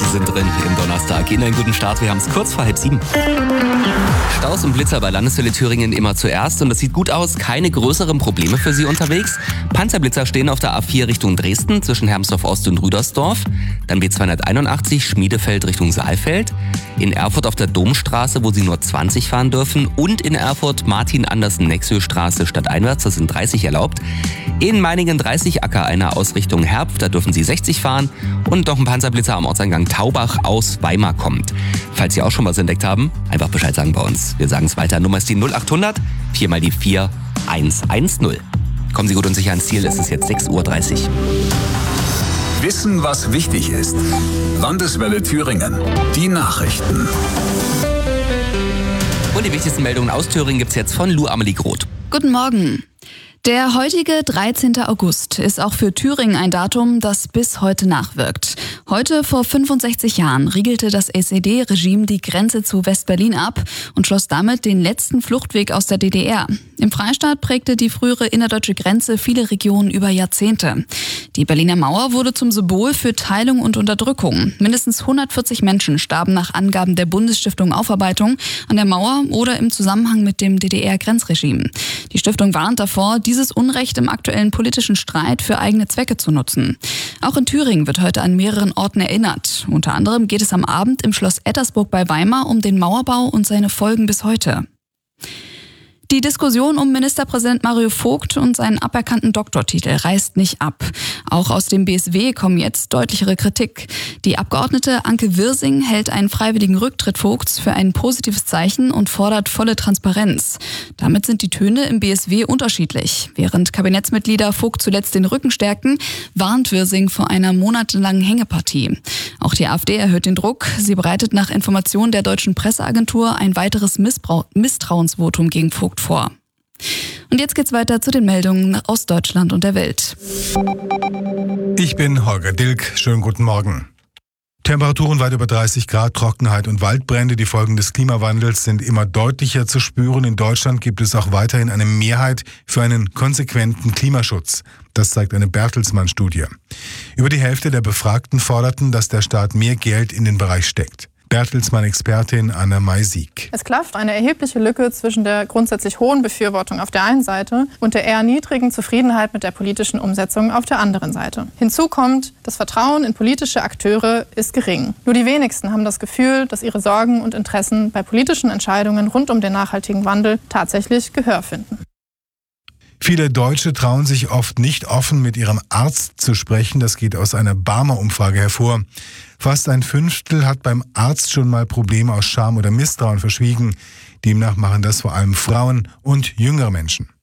sind drin im Donnerstag. Ihnen einen guten Start, wir haben es kurz vor 6:30. Staus und Blitzer bei Landeshölle Thüringen immer zuerst und das sieht gut aus, keine größeren Probleme für Sie unterwegs. Panzerblitzer stehen auf der A4 Richtung Dresden zwischen Hermsdorf Ost und Rüdersdorf, dann B281 Schmiedefeld Richtung Saalfeld, in Erfurt auf der Domstraße, wo Sie nur 20 fahren dürfen und in Erfurt Martin-Andersen-Nexö-Straße stadteinwärts, das sind 30 erlaubt. In Meiningen 30 Acker einer aus Richtung Herpf, da dürfen Sie 60 fahren und noch ein Panzerblitzer am Ortseingang Taubach aus Weimar kommt. Falls Sie auch schon was entdeckt haben, einfach Bescheid sagen bei uns. Wir sagen es weiter, Nummer ist die 0800 4 mal die 4 110. Kommen Sie gut und sicher ans Ziel, es ist jetzt 6:30 Uhr. Wissen, was wichtig ist. Landeswelle Thüringen. Die Nachrichten. Und die wichtigsten Meldungen aus Thüringen gibt's jetzt von Lou Amelie Groth. Guten Morgen. Der heutige 13. August ist auch für Thüringen ein Datum, das bis heute nachwirkt. Heute vor 65 Jahren riegelte das SED-Regime die Grenze zu West-Berlin ab und schloss damit den letzten Fluchtweg aus der DDR. Im Freistaat prägte die frühere innerdeutsche Grenze viele Regionen über Jahrzehnte. Die Berliner Mauer wurde zum Symbol für Teilung und Unterdrückung. Mindestens 140 Menschen starben nach Angaben der Bundesstiftung Aufarbeitung an der Mauer oder im Zusammenhang mit dem DDR-Grenzregime. Die Stiftung warnt davor, dieses Unrecht im aktuellen politischen Streit für eigene Zwecke zu nutzen. Auch in Thüringen wird heute an mehreren Orten erinnert. Unter anderem geht es am Abend im Schloss Ettersburg bei Weimar um den Mauerbau und seine Folgen bis heute. Die Diskussion um Ministerpräsident Mario Vogt und seinen aberkannten Doktortitel reißt nicht ab. Auch aus dem BSW kommen jetzt deutlichere Kritik. Die Abgeordnete Anke Wirsing hält einen freiwilligen Rücktritt Vogts für ein positives Zeichen und fordert volle Transparenz. Damit sind die Töne im BSW unterschiedlich. Während Kabinettsmitglieder Vogt zuletzt den Rücken stärkten, warnt Wirsing vor einer monatelangen Hängepartie. Auch die AfD erhöht den Druck. Sie bereitet nach Informationen der Deutschen Presseagentur ein weiteres Misstrauensvotum gegen Vogt vor. Und jetzt geht's weiter zu den Meldungen aus Deutschland und der Welt. Ich bin Holger Dilk. Schönen guten Morgen. Temperaturen weit über 30 Grad, Trockenheit und Waldbrände. Die Folgen des Klimawandels sind immer deutlicher zu spüren. In Deutschland gibt es auch weiterhin eine Mehrheit für einen konsequenten Klimaschutz. Das zeigt eine Bertelsmann-Studie. Über die Hälfte der Befragten forderten, dass der Staat mehr Geld in den Bereich steckt. Bertelsmann-Expertin Anna May-Sieg. Es klafft eine erhebliche Lücke zwischen der grundsätzlich hohen Befürwortung auf der einen Seite und der eher niedrigen Zufriedenheit mit der politischen Umsetzung auf der anderen Seite. Hinzu kommt, das Vertrauen in politische Akteure ist gering. Nur die wenigsten haben das Gefühl, dass ihre Sorgen und Interessen bei politischen Entscheidungen rund um den nachhaltigen Wandel tatsächlich Gehör finden. Viele Deutsche trauen sich oft nicht offen mit ihrem Arzt zu sprechen. Das geht aus einer Barmer-Umfrage hervor. Fast ein Fünftel hat beim Arzt schon mal Probleme aus Scham oder Misstrauen verschwiegen. Demnach machen das vor allem Frauen und jüngere Menschen.